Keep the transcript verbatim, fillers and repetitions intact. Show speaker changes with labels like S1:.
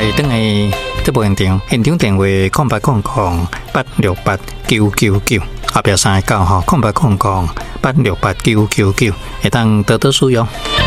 S1: 来等下这部现场，现场电话空八空空八六八九九九，后壁三个九吼，空八空空八六八九九九，会当多多使用。